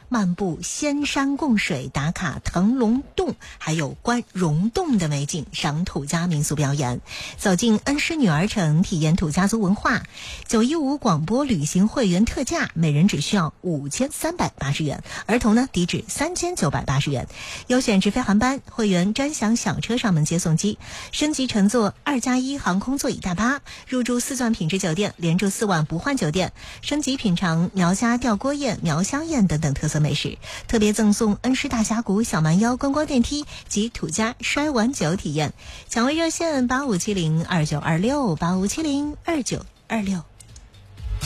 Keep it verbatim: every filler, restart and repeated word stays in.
漫步仙山贡水，打卡腾龙洞，还有观溶洞的美景，赏土家民俗表演，走进恩施女儿城，体验土家族文化。九一五广播旅行会员特价，每人只需要五千三百八十元，儿童呢抵止三千九百八十元。优选直飞航班，会员专享小车上门接送机，升级乘坐二加一航空座椅大巴，入住四钻品质酒店，连住四晚不换酒店，升级品尝苗家吊锅宴、苗香宴等等特色美食，特别赠送恩施大峡谷小蛮腰观光电梯及土家摔碗酒体验。抢位热线八五七零二九二六八五七零二九二六。